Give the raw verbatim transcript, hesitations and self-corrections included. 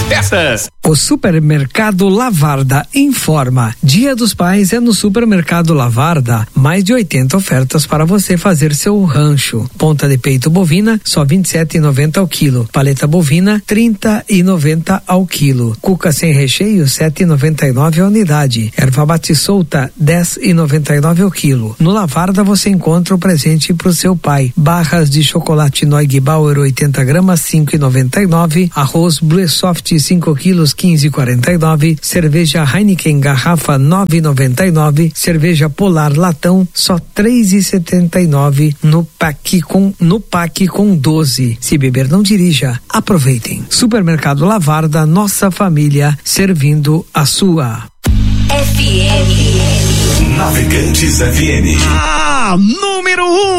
Peças. O Supermercado Lavarda informa: Dia dos Pais é no Supermercado Lavarda. Mais de oitenta ofertas para você fazer seu rancho. Ponta de peito bovina, só vinte e sete reais e noventa centavos ao quilo. Paleta bovina, trinta reais e noventa centavos ao quilo. Cuca sem recheio, sete reais e noventa e nove centavos a unidade. Erva mate solta, dez reais e noventa e nove centavos ao quilo. No Lavarda você encontra o presente para o seu pai. Barras de chocolate Noig Bauer oitenta gramas, cinco reais e noventa e nove centavos. Arroz Blue Soft cinco quilos, quinze reais e quarenta e nove centavos. Cerveja Heineken garrafa nove reais e noventa e nove centavos. Cerveja Polar latão só três reais e setenta e nove centavos no pack com no pack com doze. Se beber não dirija. Aproveitem. Supermercado Lavarda, nossa família servindo a sua. F M. Navegantes F M. Ah, número um.